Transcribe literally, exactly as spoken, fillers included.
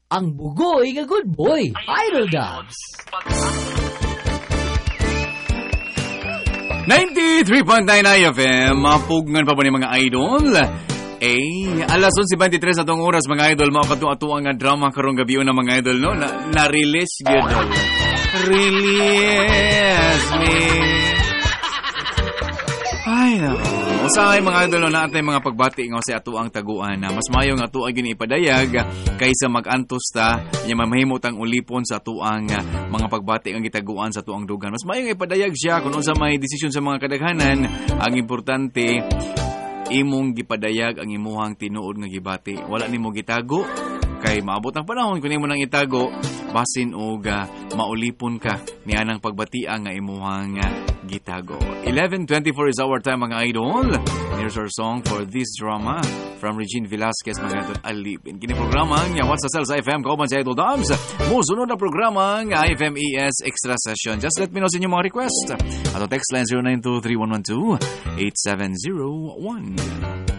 ang bugoy nga good boy, Idol Dubs. ninety-three point nine I F M, mapugngan pa po ni mga idol. Eh, alas eleven twenty-three sa itong oras, mga idol, mga katuwa-tuwa nga drama karong gabi na mga idol, no? Na, na-release, idol. Release me. Ay, nako. Usahay mga idol, no, na atay mga pagbati nga sa atuang taguan na mas mayo nga atuang yun ipadayag kaysa mag-antos ta, niya mamahimot ang ulipon sa atuang mga pagbati ang gitaguan sa atuang dugan. Mas mayo nga ipadayag siya kung unsa may desisyon sa mga kadaghanan. Ang importante, imong gipadayag ang imuhang tinuod nga gibati. Wala nimo gitago kay maabot ang panahon kung imo nang itago basin og uh, maulipon ka niya nang pagbatian nga imuhang uh, gitago. eleven twenty-four is our time mga idol. Here's our song for this drama from Regine Velasquez, mga idol, Alipin. Kini programa nga What's the Cells I F M kauban sa Idol Dubs. Musunod na programa nga I F M E S Extra Session. Just let me know sa inyong mga request. Ato text line zero nine two three one one two eight seven zero one.